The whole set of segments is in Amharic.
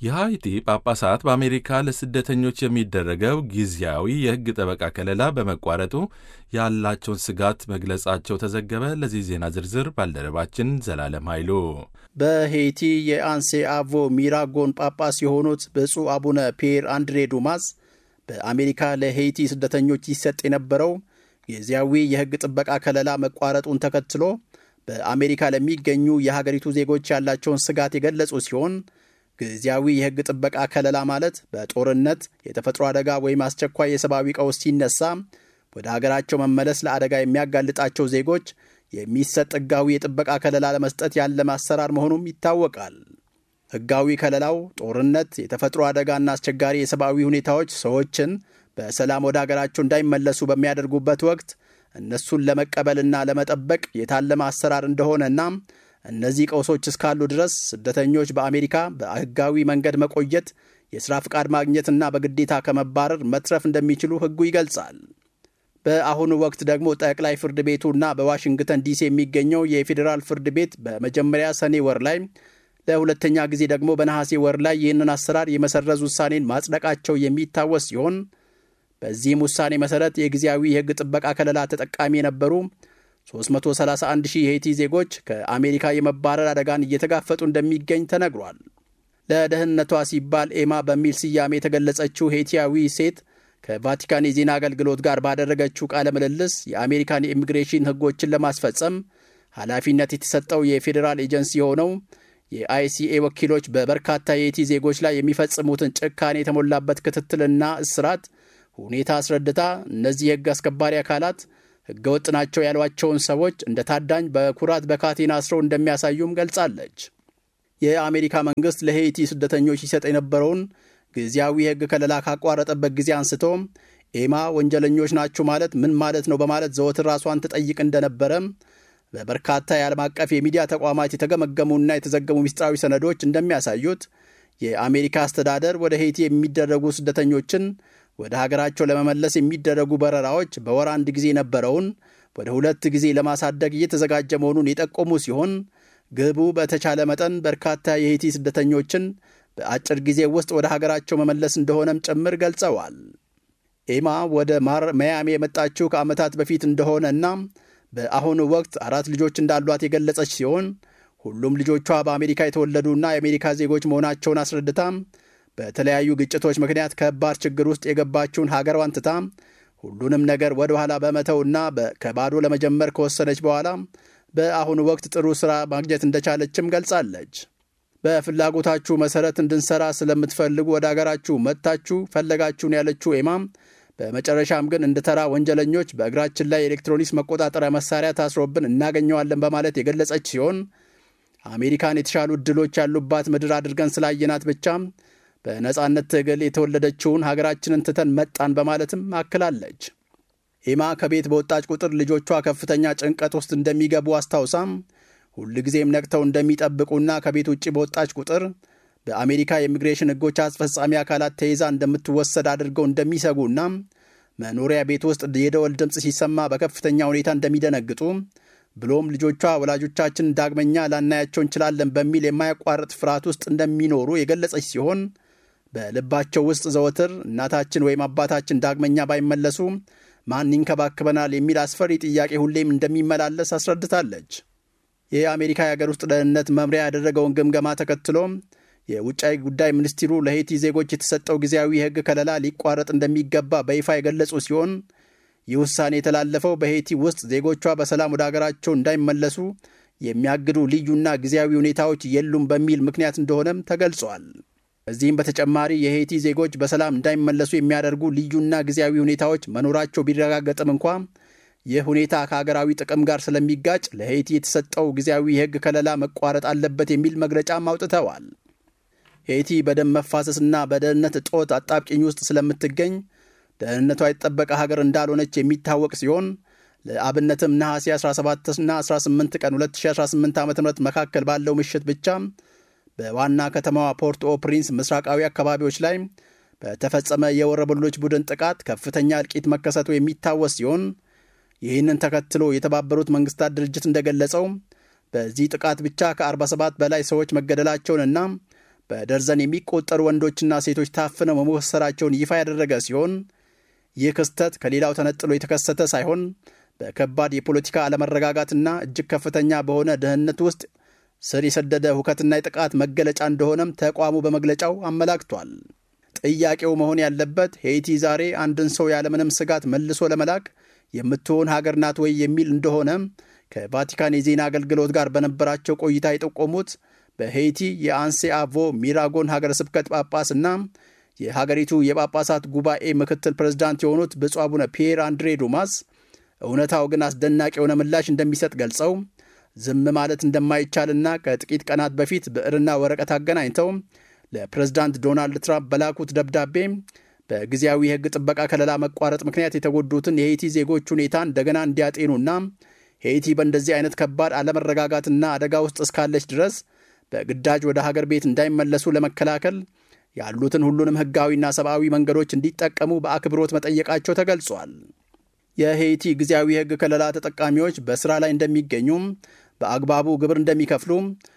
የሃይቲ ጳጳሳት በአሜሪካ ለስደተኞች የሚደረገው ጊዜያዊ የሕግ ጠበቃ ከለላ በመቋረጡ ያላቸውን ስጋት መግለጻቸው ተዘገበ። ለዚህ ዜና ዝርዝር ባልደረባችን ዘላለም ኃይሉ። በሄይቲ የአንሴ አቮ ሚራጎን ጳጳስ የሆኑት ብፁዕ አቡነ ፒየር አንድሬ ዱማስ በአሜሪካ ለሄይቲ ስደተኞች ይሰጥ የነበረው ጊዜያዊ የሕግ ጥበቃ ከለላ መቋረጡን ተከትሎ በአሜሪካ ለሚገኙ የሀገሪቱ ዜጎች ያላቸውን ስጋት የገለጹ ሲሆን ጊዜያዊ የሕግ ጥበቃ ከለላ ማለት በጦርነት፣ የተፈጥሮ አደጋ ወይም አስቸኳይ የሰብአዊ ቀውስ ሲነሳ ወደ ሀገራቸው መመለስ ለአደጋ የሚያጋልጣቸው ዜጎች የሚሰጥ ሕጋዊ የጥበቃ ከለላ ለመስጠት ያለመ አሰራር መሆኑም ይታወቃል። ሕጋዊ ከለላው ጦርነት፣ የተፈጥሮ አደጋና አስቸጋሪ የሰብአዊ ሁኔታዎች ሰዎችን በሰላም ወደ ሀገራቸው እንዳይመለሱ በሚያደርጉበት ወቅት እነሱን ለመቀበልና ለመጠበቅ የታለመ አሰራር እንደሆነና እነዚህ ቀውሶች እስካሉ ድረስ ስደተኞች በአሜሪካ በሕጋዊ መንገድ መቆየት፣ የሥራ ፍቃድ ማግኘትና በግዴታ ከመባረር መትረፍ እንደሚችሉ ሕጉ ይገልጻል። በአሁኑ ወቅት ደግሞ ጠቅላይ ፍርድ ቤቱና በዋሽንግተን ዲሲ የሚገኘው የፌዴራል ፍርድ ቤት በመጀመሪያ ሰኔ ወር ላይ ለሁለተኛ ጊዜ ደግሞ በነሐሴ ወር ላይ ይህንን አሰራር የመሰረዝ ውሳኔን ማጽደቃቸው የሚታወስ ሲሆን በዚህም ውሳኔ መሠረት የጊዜያዊ የሕግ ጥበቃ ከለላ ተጠቃሚ የነበሩ 331 ሺህ የሄይቲ ዜጎች ከአሜሪካ የመባረር አደጋን እየተጋፈጡ እንደሚገኝ ተነግሯል። ለደህንነቷ ሲባል ኤማ በሚል ስያሜ የተገለጸችው ሄይቲያዊ ሴት ከቫቲካን የዜና አገልግሎት ጋር ባደረገችው ቃለ ምልልስ የአሜሪካን የኢሚግሬሽን ሕጎችን ለማስፈጸም ኃላፊነት የተሰጠው የፌዴራል ኤጀንሲ የሆነው የአይሲኤ ወኪሎች በበርካታ የሄይቲ ዜጎች ላይ የሚፈጽሙትን ጭካኔ የተሞላበት ክትትልና እስራት ሁኔታ አስረድታ እነዚህ የሕግ አስከባሪ አካላት ሕገወጥ ናቸው ያሏቸውን ሰዎች እንደ ታዳኝ በኩራት በካቴና አስረው እንደሚያሳዩም ገልጻለች። የአሜሪካ መንግሥት ለሄይቲ ስደተኞች ይሰጥ የነበረውን ጊዜያዊ የሕግ ከለላ ካቋረጠበት ጊዜ አንስቶ ኤማ ወንጀለኞች ናቸው ማለት ምን ማለት ነው በማለት ዘወትር ራሷን ትጠይቅ እንደነበረ በበርካታ የዓለም አቀፍ የሚዲያ ተቋማት የተገመገሙና የተዘገሙ ምስጢራዊ ሰነዶች እንደሚያሳዩት የአሜሪካ አስተዳደር ወደ ሄይቲ የሚደረጉ ስደተኞችን ወደ ሀገራቸው ለመመለስ የሚደረጉ በረራዎች በወር አንድ ጊዜ ነበረውን ወደ 2 ጊዜ ለማሳደግ እየተዘጋጀ መሆኑን የጠቆሙ ሲሆን ግቡ በተቻለ መጠን በርካታ የሄይቲ ስደተኞችን በአጭር ጊዜ ውስጥ ወደ ሀገራቸው መመለስ እንደሆነም ጭምር ገልጸዋል። ኤማ ወደ ማያሚ የመጣችው ከዓመታት በፊት እንደሆነና በአሁኑ ወቅት 4 ልጆች እንዳሏት የገለጸች ሲሆን ሁሉም ልጆቿ በአሜሪካ የተወለዱና የአሜሪካ ዜጎች መሆናቸውን አስረድታ በተለያዩ ግጭቶች ምክንያት ከባድ ችግር ውስጥ የገባችውን ሀገሯን ትታ ሁሉንም ነገር ወደ ኋላ በመተውና ከባዶ ለመጀመር ከወሰነች በኋላ በአሁኑ ወቅት ጥሩ ሥራ ማግኘት እንደቻለችም ገልጻለች። በፍላጎታችሁ መሠረት እንድንሠራ ስለምትፈልጉ ወደ አገራችሁ መጥታችሁ ፈለጋችሁን ያለችው ኤማ በመጨረሻም ግን እንደ ተራ ወንጀለኞች በእግራችን ላይ ኤሌክትሮኒክስ መቆጣጠሪያ መሳሪያ ታስሮብን እናገኘዋለን በማለት የገለጸች ሲሆን አሜሪካን የተሻሉ ዕድሎች ያሉባት ምድር አድርገን ስላየናት ብቻ በነጻነት ትግል የተወለደችውን ሀገራችንን ትተን መጣን በማለትም አክላለች። ኤማ ከቤት በወጣች ቁጥር ልጆቿ ከፍተኛ ጭንቀት ውስጥ እንደሚገቡ አስታውሳም ሁልጊዜም ነቅተው እንደሚጠብቁና ከቤት ውጭ በወጣች ቁጥር በአሜሪካ የኢሚግሬሽን ሕጎች አስፈጻሚ አካላት ተይዛ እንደምትወሰድ አድርገው እንደሚሰጉና መኖሪያ ቤት ውስጥ የደወል ድምፅ ሲሰማ በከፍተኛ ሁኔታ እንደሚደነግጡ ብሎም ልጆቿ ወላጆቻችን ዳግመኛ ላናያቸው እንችላለን በሚል የማያቋርጥ ፍርሃት ውስጥ እንደሚኖሩ የገለጸች ሲሆን በልባቸው ውስጥ ዘወትር እናታችን ወይም አባታችን ዳግመኛ ባይመለሱ ማን ይንከባከበናል የሚል አስፈሪ ጥያቄ ሁሌም እንደሚመላለስ አስረድታለች። የአሜሪካ የሀገር ውስጥ ደህንነት መምሪያ ያደረገውን ግምገማ ተከትሎ የውጭ ጉዳይ ሚኒስትሩ ለሄይቲ ዜጎች የተሰጠው ጊዜያዊ የሕግ ከለላ ሊቋረጥ እንደሚገባ በይፋ የገለጹ ሲሆን ይህ ውሳኔ የተላለፈው በሄይቲ ውስጥ ዜጎቿ በሰላም ወደ አገራቸው እንዳይመለሱ የሚያግዱ ልዩና ጊዜያዊ ሁኔታዎች የሉም በሚል ምክንያት እንደሆነም ተገልጿል። ከዚህም በተጨማሪ የሄይቲ ዜጎች በሰላም እንዳይመለሱ የሚያደርጉ ልዩና ጊዜያዊ ሁኔታዎች መኖራቸው ቢረጋገጥም እንኳ ይህ ሁኔታ ከሀገራዊ ጥቅም ጋር ስለሚጋጭ ለሄይቲ የተሰጠው ጊዜያዊ የሕግ ከለላ መቋረጥ አለበት የሚል መግለጫም አውጥተዋል። ሄይቲ በደም መፋሰስና በደህንነት እጦት አጣብቂኝ ውስጥ ስለምትገኝ ደህንነቷ የተጠበቀ ሀገር እንዳልሆነች የሚታወቅ ሲሆን ለአብነትም ነሐሴ 17ና 18 ቀን 2018 ዓ.ም መካከል ባለው ምሽት ብቻ በዋና ከተማዋ ፖርት ኦ ፕሪንስ ምስራቃዊ አካባቢዎች ላይ በተፈጸመ የወረበሎች ቡድን ጥቃት ከፍተኛ እልቂት መከሰቱ የሚታወስ ሲሆን ይህንን ተከትሎ የተባበሩት መንግስታት ድርጅት እንደገለጸው በዚህ ጥቃት ብቻ ከ47 በላይ ሰዎች መገደላቸውንና በደርዘን የሚቆጠሩ ወንዶችና ሴቶች ታፍነው መወሰራቸውን ይፋ ያደረገ ሲሆን ይህ ክስተት ከሌላው ተነጥሎ የተከሰተ ሳይሆን በከባድ የፖለቲካ አለመረጋጋትና እጅግ ከፍተኛ በሆነ ድህነት ውስጥ ስር የሰደደ ሁከትና የጥቃት መገለጫ እንደሆነም ተቋሙ በመግለጫው አመላክቷል። ጥያቄው መሆን ያለበት ሄይቲ ዛሬ አንድን ሰው ያለምንም ስጋት መልሶ ለመላክ የምትሆን ሀገር ናት ወይ የሚል እንደሆነ ከቫቲካን የዜና አገልግሎት ጋር በነበራቸው ቆይታ የጠቆሙት በሄይቲ የአንሴ አቮ ሚራጎን ሀገረ ስብከት ጳጳስና የሀገሪቱ የጳጳሳት ጉባኤ ምክትል ፕሬዝዳንት የሆኑት ብፁዕ አቡነ ፒየር አንድሬ ዱማስ እውነታው ግን አስደናቂ የሆነ ምላሽ እንደሚሰጥ ገልጸው ዝም ማለት እንደማይቻልና ከጥቂት ቀናት በፊት ብዕርና ወረቀት አገናኝተው ለፕሬዝዳንት ዶናልድ ትራምፕ በላኩት ደብዳቤ በጊዜያዊ የሕግ ጥበቃ ከለላ መቋረጥ ምክንያት የተጎዱትን የሄይቲ ዜጎች ሁኔታ እንደገና እንዲያጤኑና ሄይቲ በእንደዚህ አይነት ከባድ አለመረጋጋትና አደጋ ውስጥ እስካለች ድረስ በግዳጅ ወደ ሀገር ቤት እንዳይመለሱ ለመከላከል ያሉትን ሁሉንም ሕጋዊና ሰብአዊ መንገዶች እንዲጠቀሙ በአክብሮት መጠየቃቸው ተገልጿል። የሄይቲ ጊዜያዊ የሕግ ከለላ ተጠቃሚዎች በሥራ ላይ እንደሚገኙ፣ በአግባቡ ግብር እንደሚከፍሉ፣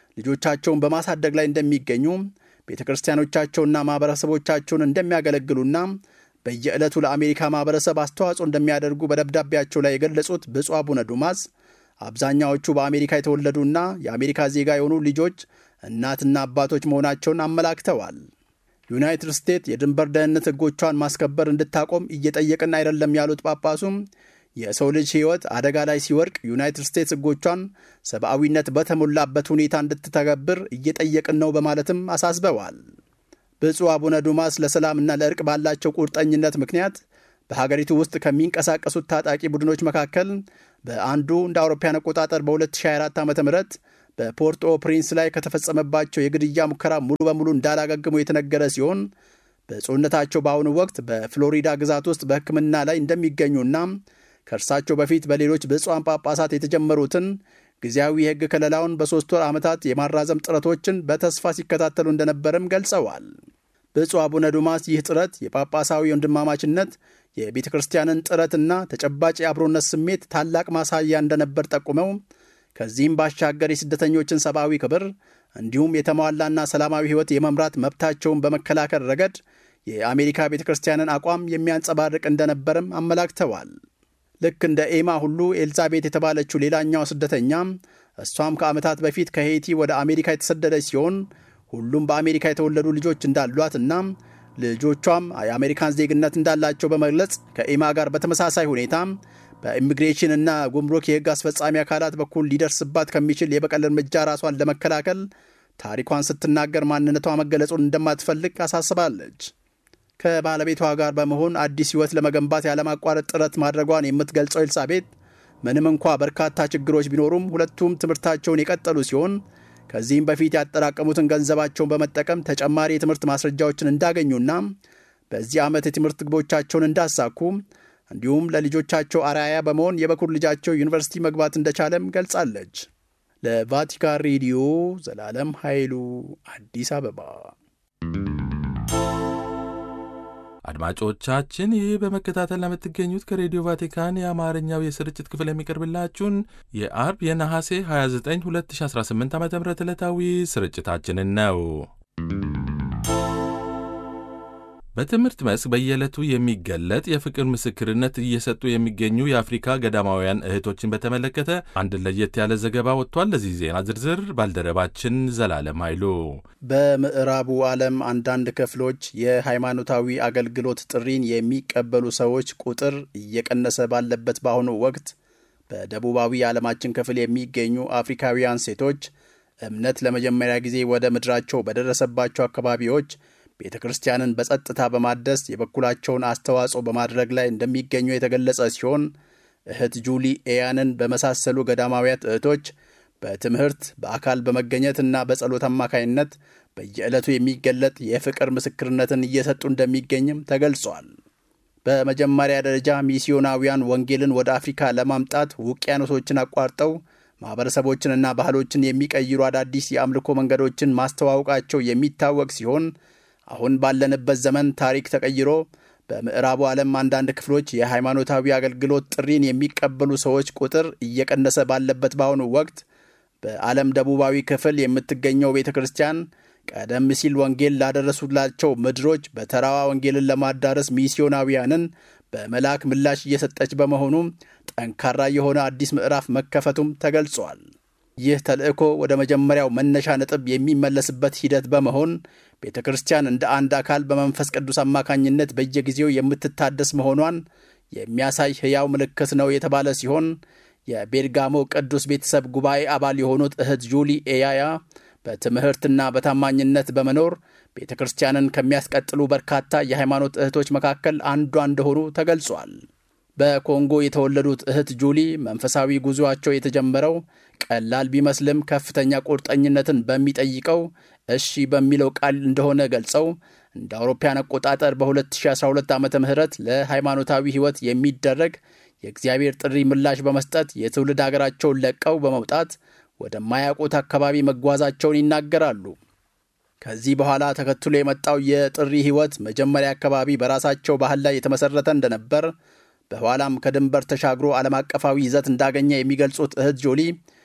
ልጆቻቸውን በማሳደግ ላይ እንደሚገኙ፣ ቤተ ክርስቲያኖቻቸውና ማኅበረሰቦቻቸውን እንደሚያገለግሉና በየዕለቱ ለአሜሪካ ማኅበረሰብ አስተዋጽኦ እንደሚያደርጉ በደብዳቤያቸው ላይ የገለጹት ብፁዕ አቡነ ዱማስ አብዛኛዎቹ በአሜሪካ የተወለዱና የአሜሪካ ዜጋ የሆኑ ልጆች እናትና አባቶች መሆናቸውን አመላክተዋል። ዩናይትድ ስቴትስ የድንበር ደህንነት ሕጎቿን ማስከበር እንድታቆም እየጠየቅን አይደለም ያሉት ጳጳሱም የሰው ልጅ ሕይወት አደጋ ላይ ሲወድቅ ዩናይትድ ስቴትስ ሕጎቿን ሰብአዊነት በተሞላበት ሁኔታ እንድትተገብር እየጠየቅን ነው በማለትም አሳስበዋል። ብፁዕ አቡነ ዱማስ ለሰላምና ለእርቅ ባላቸው ቁርጠኝነት ምክንያት በሀገሪቱ ውስጥ ከሚንቀሳቀሱት ታጣቂ ቡድኖች መካከል በአንዱ እንደ አውሮፓውያን አቆጣጠር በ2024 ዓ.ም በፖርት ኦ ፕሪንስ ላይ ከተፈጸመባቸው የግድያ ሙከራ ሙሉ በሙሉ እንዳላገግሙ የተነገረ ሲሆን ብፁዕነታቸው በአሁኑ ወቅት በፍሎሪዳ ግዛት ውስጥ በሕክምና ላይ እንደሚገኙና ከእርሳቸው በፊት በሌሎች ብፁዓን ጳጳሳት የተጀመሩትን ጊዜያዊ የሕግ ከለላውን በ3 ወር ዓመታት የማራዘም ጥረቶችን በተስፋ ሲከታተሉ እንደነበርም ገልጸዋል። ብፁዕ አቡነ ዱማስ ይህ ጥረት የጳጳሳዊ ወንድማማችነት የቤተ ክርስቲያንን ጥረትና ተጨባጭ የአብሮነት ስሜት ታላቅ ማሳያ እንደነበር ጠቁመው ከዚህም ባሻገር የስደተኞችን ሰብአዊ ክብር እንዲሁም የተሟላና ሰላማዊ ሕይወት የመምራት መብታቸውን በመከላከል ረገድ የአሜሪካ ቤተ ክርስቲያንን አቋም የሚያንጸባርቅ እንደነበርም አመላክተዋል። ልክ እንደ ኤማ ሁሉ ኤልዛቤት የተባለችው ሌላኛው ስደተኛ እሷም ከዓመታት በፊት ከሄይቲ ወደ አሜሪካ የተሰደደች ሲሆን ሁሉም በአሜሪካ የተወለዱ ልጆች እንዳሏትና ልጆቿም የአሜሪካን ዜግነት እንዳላቸው በመግለጽ ከኤማ ጋር በተመሳሳይ ሁኔታ በኢሚግሬሽን እና ጉምሩክ የሕግ አስፈጻሚ አካላት በኩል ሊደርስባት ከሚችል የበቀል እርምጃ ራሷን ለመከላከል ታሪኳን ስትናገር ማንነቷ መገለጹን እንደማትፈልግ አሳስባለች። ከባለቤቷ ጋር በመሆን አዲስ ሕይወት ለመገንባት ያለማቋረጥ ጥረት ማድረጓን የምትገልጸው ኤልሳቤት ምንም እንኳ በርካታ ችግሮች ቢኖሩም ሁለቱም ትምህርታቸውን የቀጠሉ ሲሆን ከዚህም በፊት ያጠራቀሙትን ገንዘባቸውን በመጠቀም ተጨማሪ የትምህርት ማስረጃዎችን እንዳገኙና በዚህ ዓመት የትምህርት ግቦቻቸውን እንዳሳኩ እንዲሁም ለልጆቻቸው አርአያ በመሆን የበኩር ልጃቸው ዩኒቨርሲቲ መግባት እንደቻለም ገልጻለች። ለቫቲካን ሬዲዮ ዘላለም ኃይሉ አዲስ አበባ። አድማጮቻችን ይህ በመከታተል ለምትገኙት ከሬዲዮ ቫቲካን የአማርኛው የስርጭት ክፍል የሚቀርብላችሁን የአርብ የነሐሴ 29 2018 ዓ.ም ዕለታዊ ስርጭታችንን ነው። በትምህርት መስክ በየዕለቱ የሚገለጥ የፍቅር ምስክርነት እየሰጡ የሚገኙ የአፍሪካ ገዳማውያን እህቶችን በተመለከተ አንድ ለየት ያለ ዘገባ ወጥቷል። ለዚህ ዜና ዝርዝር ባልደረባችን ዘላለም ኃይሉ። በምዕራቡ ዓለም አንዳንድ ክፍሎች የሃይማኖታዊ አገልግሎት ጥሪን የሚቀበሉ ሰዎች ቁጥር እየቀነሰ ባለበት በአሁኑ ወቅት በደቡባዊ የዓለማችን ክፍል የሚገኙ አፍሪካውያን ሴቶች እምነት ለመጀመሪያ ጊዜ ወደ ምድራቸው በደረሰባቸው አካባቢዎች ቤተ ክርስቲያንን በጸጥታ በማደስ የበኩላቸውን አስተዋጽኦ በማድረግ ላይ እንደሚገኙ የተገለጸ ሲሆን እህት ጁሊ ኤያንን በመሳሰሉ ገዳማውያት እህቶች በትምህርት በአካል በመገኘትና በጸሎት አማካይነት በየዕለቱ የሚገለጥ የፍቅር ምስክርነትን እየሰጡ እንደሚገኝም ተገልጿል። በመጀመሪያ ደረጃ ሚስዮናውያን ወንጌልን ወደ አፍሪካ ለማምጣት ውቅያኖሶችን አቋርጠው ማኅበረሰቦችንና ባህሎችን የሚቀይሩ አዳዲስ የአምልኮ መንገዶችን ማስተዋወቃቸው የሚታወቅ ሲሆን አሁን ባለንበት ዘመን ታሪክ ተቀይሮ በምዕራቡ ዓለም አንዳንድ ክፍሎች የሃይማኖታዊ አገልግሎት ጥሪን የሚቀበሉ ሰዎች ቁጥር እየቀነሰ ባለበት በአሁኑ ወቅት በዓለም ደቡባዊ ክፍል የምትገኘው ቤተ ክርስቲያን ቀደም ሲል ወንጌል ላደረሱላቸው ምድሮች በተራዋ ወንጌልን ለማዳረስ ሚስዮናውያንን በመላክ ምላሽ እየሰጠች በመሆኑ ጠንካራ የሆነ አዲስ ምዕራፍ መከፈቱም ተገልጿል። ይህ ተልእኮ ወደ መጀመሪያው መነሻ ነጥብ የሚመለስበት ሂደት በመሆን ቤተ ክርስቲያን እንደ አንድ አካል በመንፈስ ቅዱስ አማካኝነት በየጊዜው የምትታደስ መሆኗን የሚያሳይ ሕያው ምልክት ነው የተባለ ሲሆን የቤርጋሞ ቅዱስ ቤተሰብ ጉባኤ አባል የሆኑት እህት ጁሊ ኤያያ በትምህርትና በታማኝነት በመኖር ቤተ ክርስቲያንን ከሚያስቀጥሉ በርካታ የሃይማኖት እህቶች መካከል አንዷ እንደሆኑ ተገልጿል። በኮንጎ የተወለዱት እህት ጁሊ መንፈሳዊ ጉዞአቸው የተጀመረው ቀላል ቢመስልም ከፍተኛ ቁርጠኝነትን በሚጠይቀው እሺ በሚለው ቃል እንደሆነ ገልጸው እንደ አውሮፓውያን አቆጣጠር በ2012 ዓመተ ምህረት ለሃይማኖታዊ ሕይወት የሚደረግ የእግዚአብሔር ጥሪ ምላሽ በመስጠት የትውልድ ሀገራቸውን ለቀው በመውጣት ወደማያውቁት አካባቢ መጓዛቸውን ይናገራሉ። ከዚህ በኋላ ተከትሎ የመጣው የጥሪ ሕይወት መጀመሪያ አካባቢ በራሳቸው ባህል ላይ የተመሰረተ እንደነበር፣ በኋላም ከድንበር ተሻግሮ ዓለም አቀፋዊ ይዘት እንዳገኘ የሚገልጹት እህት ጆሊ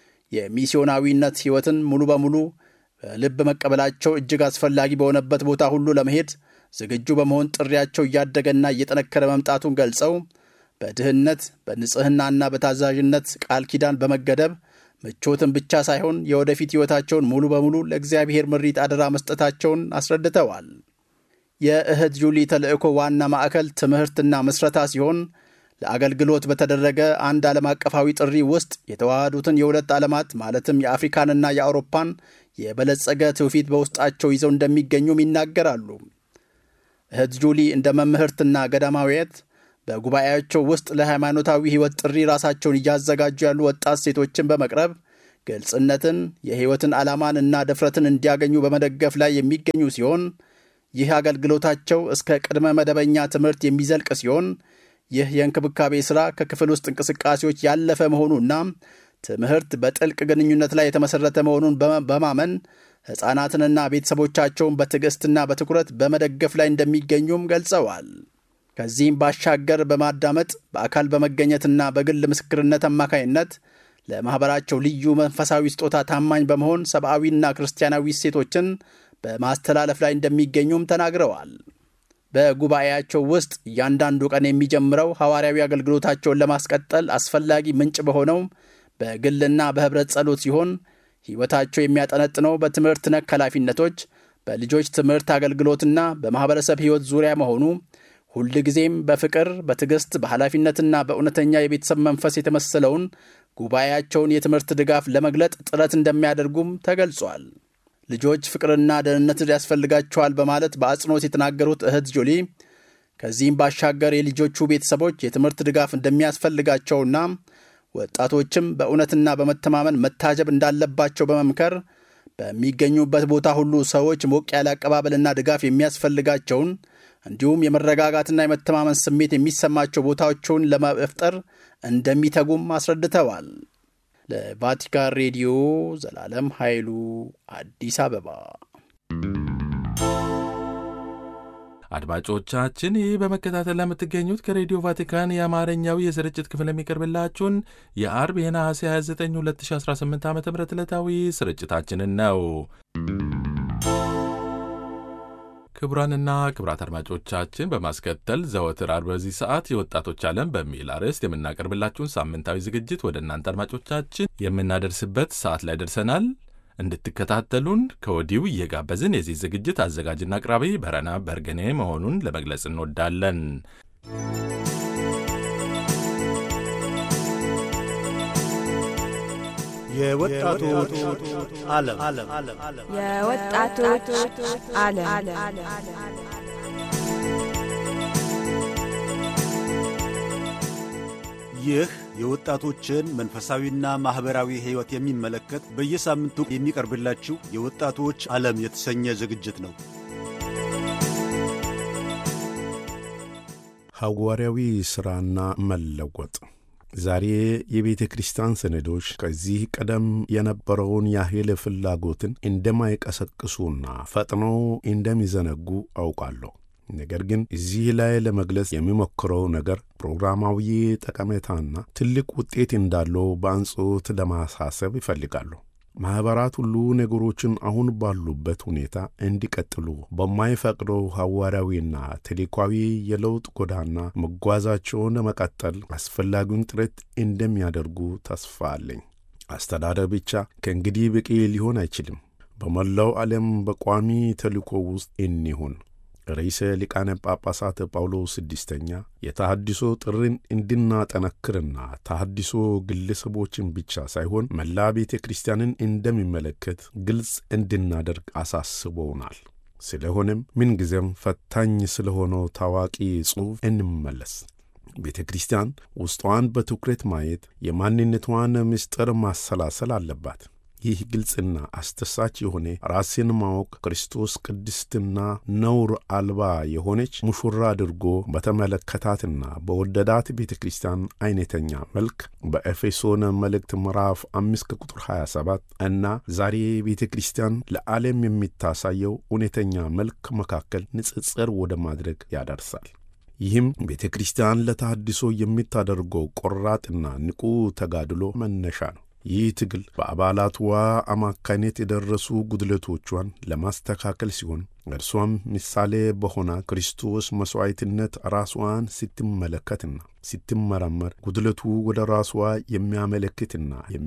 የሚስዮናዊነት ሕይወትን ሙሉ በሙሉ ልብ መቀበላቸው እጅግ አስፈላጊ በሆነበት ቦታ ሁሉ ለመሄድ ዝግጁ በመሆን ጥሪያቸው እያደገና እየጠነከረ መምጣቱን ገልጸው በድህነት በንጽህናና በታዛዥነት ቃል ኪዳን በመገደብ ምቾትን ብቻ ሳይሆን የወደፊት ሕይወታቸውን ሙሉ በሙሉ ለእግዚአብሔር ምሪት አደራ መስጠታቸውን አስረድተዋል። የእህት ጁሊ ተልእኮ ዋና ማዕከል ትምህርትና ምስረታ ሲሆን ለአገልግሎት በተደረገ አንድ ዓለም አቀፋዊ ጥሪ ውስጥ የተዋሃዱትን የሁለት ዓለማት ማለትም የአፍሪካንና የአውሮፓን የበለጸገ ትውፊት በውስጣቸው ይዘው እንደሚገኙም ይናገራሉ። እህት ጁሊ እንደ መምህርትና ገዳማዊት በጉባኤያቸው ውስጥ ለሃይማኖታዊ ሕይወት ጥሪ ራሳቸውን እያዘጋጁ ያሉ ወጣት ሴቶችን በመቅረብ ግልጽነትን፣ የሕይወትን ዓላማን እና ድፍረትን እንዲያገኙ በመደገፍ ላይ የሚገኙ ሲሆን ይህ አገልግሎታቸው እስከ ቅድመ መደበኛ ትምህርት የሚዘልቅ ሲሆን ይህ የእንክብካቤ ሥራ ከክፍል ውስጥ እንቅስቃሴዎች ያለፈ መሆኑና ትምህርት በጥልቅ ግንኙነት ላይ የተመሠረተ መሆኑን በማመን ሕፃናትንና ቤተሰቦቻቸውን በትዕግሥትና በትኩረት በመደገፍ ላይ እንደሚገኙም ገልጸዋል። ከዚህም ባሻገር በማዳመጥ በአካል በመገኘትና በግል ምስክርነት አማካይነት ለማኅበራቸው ልዩ መንፈሳዊ ስጦታ ታማኝ በመሆን ሰብአዊና ክርስቲያናዊ እሴቶችን በማስተላለፍ ላይ እንደሚገኙም ተናግረዋል። በጉባኤያቸው ውስጥ እያንዳንዱ ቀን የሚጀምረው ሐዋርያዊ አገልግሎታቸውን ለማስቀጠል አስፈላጊ ምንጭ በሆነው በግልና በኅብረት ጸሎት ሲሆን ሕይወታቸው የሚያጠነጥነው በትምህርት ነክ ኃላፊነቶች፣ በልጆች ትምህርት አገልግሎትና በማኅበረሰብ ሕይወት ዙሪያ መሆኑ ሁል ጊዜም በፍቅር፣ በትዕግሥት፣ በኃላፊነትና በእውነተኛ የቤተሰብ መንፈስ የተመሰለውን ጉባኤያቸውን የትምህርት ድጋፍ ለመግለጥ ጥረት እንደሚያደርጉም ተገልጿል። ልጆች ፍቅርና ደህንነት ያስፈልጋቸዋል በማለት በአጽንኦት የተናገሩት እህት ጆሊ ከዚህም ባሻገር የልጆቹ ቤተሰቦች የትምህርት ድጋፍ እንደሚያስፈልጋቸውና ወጣቶችም በእውነትና በመተማመን መታጀብ እንዳለባቸው በመምከር በሚገኙበት ቦታ ሁሉ ሰዎች ሞቅ ያለ አቀባበልና ድጋፍ የሚያስፈልጋቸውን እንዲሁም የመረጋጋትና የመተማመን ስሜት የሚሰማቸው ቦታዎችን ለመፍጠር እንደሚተጉም አስረድተዋል። ለቫቲካን ሬዲዮ ዘላለም ኃይሉ አዲስ አበባ። አድማጮቻችን ይህ በመከታተል ለምትገኙት ከሬዲዮ ቫቲካን የአማርኛው የስርጭት ክፍል የሚቀርብላችሁን የአርብ የነሐሴ 29 2018 ዓ ም ዕለታዊ ስርጭታችንን ነው። ክቡራንና ክቡራት አድማጮቻችን በማስከተል ዘወትር አርብ በዚህ ሰዓት የወጣቶች ዓለም በሚል አርዕስት የምናቀርብላችሁን ሳምንታዊ ዝግጅት ወደ እናንተ አድማጮቻችን የምናደርስበት ሰዓት ላይ ደርሰናል። እንድትከታተሉን ከወዲሁ እየጋበዝን የዚህ ዝግጅት አዘጋጅና አቅራቢ በረና በርገኔ መሆኑን ለመግለጽ እንወዳለን። የወጣቶች ዓለም የወጣቶች ዓለም ይህ የወጣቶችን መንፈሳዊና ማኅበራዊ ሕይወት የሚመለከት በየሳምንቱ የሚቀርብላችሁ የወጣቶች ዓለም የተሰኘ ዝግጅት ነው። ሐዋርያዊ ሥራና መለወጥ። ዛሬ የቤተ ክርስቲያን ሰነዶች ከዚህ ቀደም የነበረውን ያህል ፍላጎትን እንደማይቀሰቅሱና ፈጥነው እንደሚዘነጉ አውቃለሁ። ነገር ግን እዚህ ላይ ለመግለጽ የሚሞክረው ነገር ፕሮግራማዊ ጠቀሜታና ትልቅ ውጤት እንዳለው በአጽንዖት ለማሳሰብ ይፈልጋሉ። ማኅበራት ሁሉ ነገሮችን አሁን ባሉበት ሁኔታ እንዲቀጥሉ በማይፈቅደው ሐዋርያዊና ተልእኮአዊ የለውጥ ጎዳና መጓዛቸውን ለመቀጠል አስፈላጊውን ጥረት እንደሚያደርጉ ተስፋ አለኝ። አስተዳደር ብቻ ከእንግዲህ በቂ ሊሆን አይችልም። በመላው ዓለም በቋሚ ተልእኮ ውስጥ እንሁን። ርዕሰ ሊቃነ ጳጳሳት ጳውሎስ ስድስተኛ የተሐድሶ ጥሪን እንድናጠነክርና ተሐድሶ ግለሰቦችን ብቻ ሳይሆን መላ ቤተ ክርስቲያንን እንደሚመለከት ግልጽ እንድናደርግ አሳስበውናል። ስለሆነም ምንጊዜም ፈታኝ ስለሆነው ታዋቂ ጽሑፍ እንመለስ። ቤተ ክርስቲያን ውስጧን በትኩረት ማየት፣ የማንነቷን ምስጢር ማሰላሰል አለባት። ይህ ግልጽና አስተሳች የሆነ ራስን ማወቅ ክርስቶስ ቅድስትና ነውር አልባ የሆነች ሙሽራ አድርጎ በተመለከታትና በወደዳት ቤተ ክርስቲያን አይነተኛ መልክ በኤፌሶን መልእክት ምዕራፍ 5 ቁጥር 27 እና ዛሬ ቤተ ክርስቲያን ለዓለም የሚታሳየው እውነተኛ መልክ መካከል ንጽጽር ወደ ማድረግ ያደርሳል። ይህም ቤተ ክርስቲያን ለተሐድሶ የምታደርገው ቆራጥና ንቁ ተጋድሎ መነሻ ነው። ይህ ትግል በአባላቷ አማካይነት የደረሱ ጉድለቶቿን ለማስተካከል ሲሆን እርሷም ምሳሌ በሆነ ክርስቶስ መሥዋዕትነት ራሷን ስትመለከትና ስትመረመር ጉድለቱ ወደ ራሷ የሚያመለክትና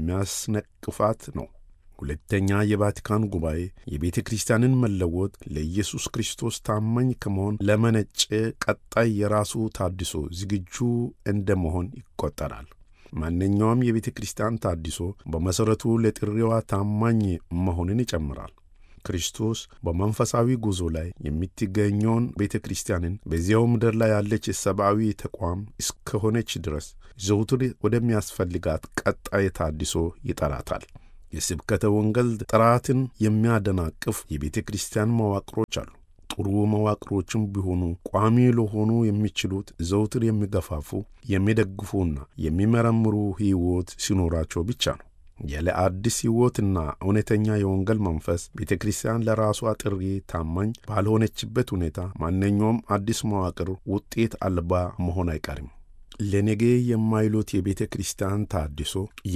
የሚያስነቅፋት ነው። ሁለተኛ የቫቲካን ጉባኤ የቤተ ክርስቲያንን መለወጥ ለኢየሱስ ክርስቶስ ታማኝ ከመሆን ለመነጨ ቀጣይ የራሱ ተሐድሶ ዝግጁ እንደመሆን ይቆጠራል። ማንኛውም የቤተ ክርስቲያን ተሐድሶ በመሠረቱ ለጥሪዋ ታማኝ መሆንን ይጨምራል። ክርስቶስ በመንፈሳዊ ጉዞ ላይ የምትገኘውን ቤተ ክርስቲያንን በዚያው ምድር ላይ ያለች ሰብአዊ ተቋም እስከሆነች ድረስ ዘውትር ወደሚያስፈልጋት ቀጣይ ተሐድሶ ይጠራታል። የስብከተ ወንጌል ጥራትን የሚያደናቅፍ የቤተ ክርስቲያን መዋቅሮች አሉ። ጥሩ መዋቅሮችም ቢሆኑ ቋሚ ለሆኑ የሚችሉት ዘውትር የሚገፋፉ፣ የሚደግፉና የሚመረምሩ ሕይወት ሲኖራቸው ብቻ ነው። ያለ አዲስ ሕይወትና እውነተኛ የወንጌል መንፈስ ቤተ ክርስቲያን ለራሷ ጥሪ ታማኝ ባልሆነችበት ሁኔታ ማንኛውም አዲስ መዋቅር ውጤት አልባ መሆን አይቀርም። ለነገ የማይሉት የቤተ ክርስቲያን ተሐድሶ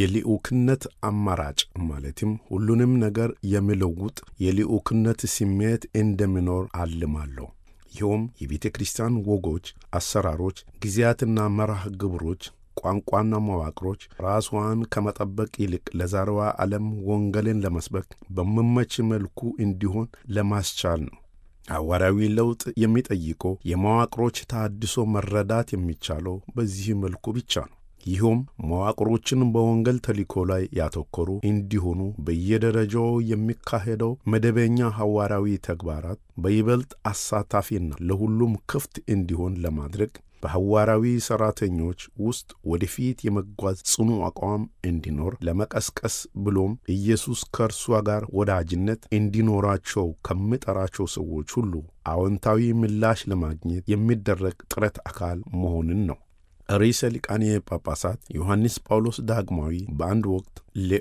የልዑክነት አማራጭ ማለትም ሁሉንም ነገር የሚለውጥ የልዑክነት ስሜት እንደሚኖር አልማለሁ። ይኸውም የቤተ ክርስቲያን ወጎች፣ አሰራሮች፣ ጊዜያትና መርሃ ግብሮች፣ ቋንቋና መዋቅሮች ራሷን ከመጠበቅ ይልቅ ለዛሬዋ ዓለም ወንጌልን ለመስበክ በሚመች መልኩ እንዲሆን ለማስቻል ነው። ሐዋርያዊ ለውጥ የሚጠይቀው የመዋቅሮች ተሐድሶ መረዳት የሚቻለው በዚህ መልኩ ብቻ ነው። ይህም መዋቅሮችን በወንጌል ተልእኮ ላይ ያተኮሩ እንዲሆኑ በየደረጃው የሚካሄደው መደበኛ ሐዋርያዊ ተግባራት በይበልጥ አሳታፊና ለሁሉም ክፍት እንዲሆን ለማድረግ በሐዋርያዊ ሠራተኞች ውስጥ ወደፊት የመጓዝ ጽኑ አቋም እንዲኖር ለመቀስቀስ ብሎም ኢየሱስ ከእርሷ ጋር ወዳጅነት እንዲኖራቸው ከሚጠራቸው ሰዎች ሁሉ አዎንታዊ ምላሽ ለማግኘት የሚደረግ ጥረት አካል መሆንን ነው። ርዕሰ ሊቃነ ጳጳሳት ዮሐንስ ጳውሎስ ዳግማዊ በአንድ ወቅት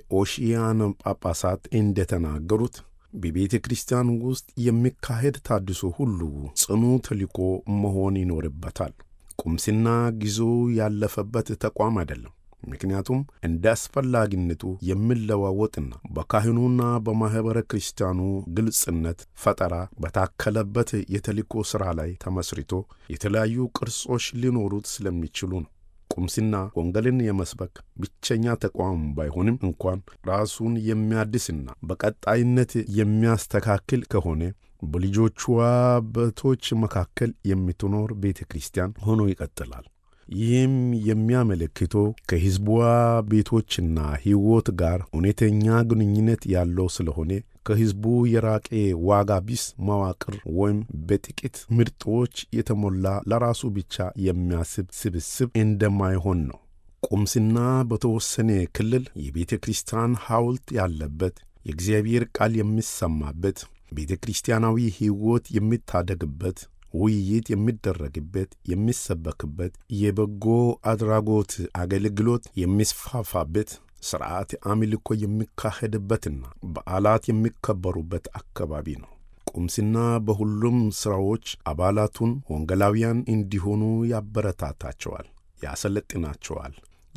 ለኦሺያን ጳጳሳት እንደተናገሩት በቤተ ክርስቲያን ውስጥ የሚካሄድ ተሐድሶ ሁሉ ጽኑ ተልእኮ መሆን ይኖርበታል። ቁምስና ጊዜው ያለፈበት ተቋም አይደለም። ምክንያቱም እንደ አስፈላጊነቱ የሚለዋወጥና በካህኑና በማኅበረ ክርስቲያኑ ግልጽነት ፈጠራ በታከለበት የተልእኮ ሥራ ላይ ተመስርቶ የተለያዩ ቅርጾች ሊኖሩት ስለሚችሉ ነው። ቁምስና ወንጌልን የመስበክ ብቸኛ ተቋም ባይሆንም እንኳን ራሱን የሚያድስና በቀጣይነት የሚያስተካክል ከሆነ በልጆቿ በቶች መካከል የምትኖር ቤተ ክርስቲያን ሆኖ ይቀጥላል። ይህም የሚያመለክተው ከሕዝቧ ቤቶችና ሕይወት ጋር እውነተኛ ግንኙነት ያለው ስለሆነ ከሕዝቡ የራቀ ዋጋ ቢስ መዋቅር ወይም በጥቂት ምርጦች የተሞላ ለራሱ ብቻ የሚያስብ ስብስብ እንደማይሆን ነው። ቁምስና በተወሰነ ክልል የቤተ ክርስቲያን ሐውልት ያለበት፣ የእግዚአብሔር ቃል የሚሰማበት፣ ቤተ ክርስቲያናዊ ሕይወት የሚታደግበት፣ ውይይት የሚደረግበት፣ የሚሰበክበት፣ የበጎ አድራጎት አገልግሎት የሚስፋፋበት፣ ሥርዓት አምልኮ የሚካሄድበትና በዓላት የሚከበሩበት አካባቢ ነው። ቁምስና በሁሉም ሥራዎች አባላቱን ወንጌላውያን እንዲሆኑ ያበረታታቸዋል፣ ያሰለጥናቸዋል፣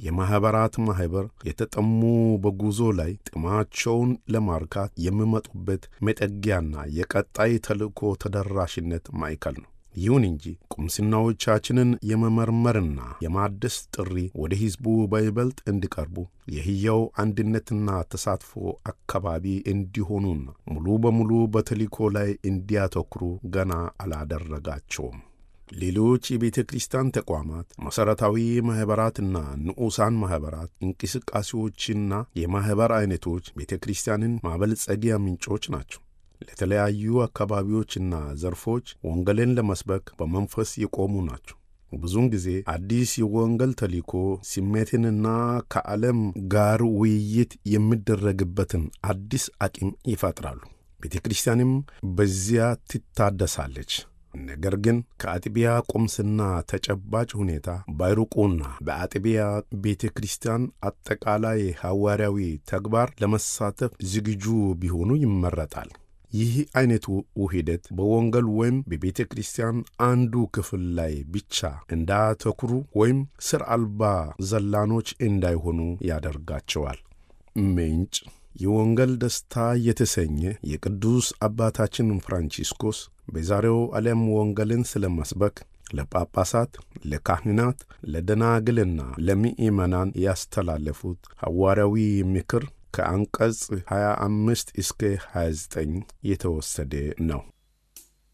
የማኅበራት ማኅበር የተጠሙ በጉዞ ላይ ጥማቸውን ለማርካት የሚመጡበት መጠጊያና የቀጣይ ተልእኮ ተደራሽነት ማዕከል ነው። ይሁን እንጂ ቁምስናዎቻችንን የመመርመርና የማደስ ጥሪ ወደ ሕዝቡ በይበልጥ እንዲቀርቡ የሕያው አንድነትና ተሳትፎ አካባቢ እንዲሆኑና ሙሉ በሙሉ በተልእኮ ላይ እንዲያተኩሩ ገና አላደረጋቸውም። ሌሎች የቤተ ክርስቲያን ተቋማት፣ መሠረታዊ ማኅበራትና ንዑሳን ማኅበራት እንቅስቃሴዎችና የማኅበር ዐይነቶች ቤተ ክርስቲያንን ማበልጸጊያ ምንጮች ናቸው። ለተለያዩ አካባቢዎችና ዘርፎች ወንጌልን ለመስበክ በመንፈስ የቆሙ ናቸው። ብዙውን ጊዜ አዲስ የወንጌል ተልእኮ ስሜትንና ከዓለም ጋር ውይይት የሚደረግበትን አዲስ አቅም ይፈጥራሉ። ቤተ ክርስቲያንም በዚያ ትታደሳለች። ነገር ግን ከአጥቢያ ቁምስና ተጨባጭ ሁኔታ ባይሩቁና በአጥቢያ ቤተ ክርስቲያን አጠቃላይ ሐዋርያዊ ተግባር ለመሳተፍ ዝግጁ ቢሆኑ ይመረጣል። ይህ አይነቱ ውህደት በወንጌል ወይም በቤተ ክርስቲያን አንዱ ክፍል ላይ ብቻ እንዳተኩሩ ወይም ስር አልባ ዘላኖች እንዳይሆኑ ያደርጋቸዋል። ምንጭ የወንጌል ደስታ የተሰኘ የቅዱስ አባታችን ፍራንቺስኮስ በዛሬው ዓለም ወንጌልን ስለ መስበክ ለጳጳሳት፣ ለካህናት፣ ለደናግልና ለምእመናን ያስተላለፉት ሐዋርያዊ ምክር ከአንቀጽ 25 እስከ 29 የተወሰደ ነው።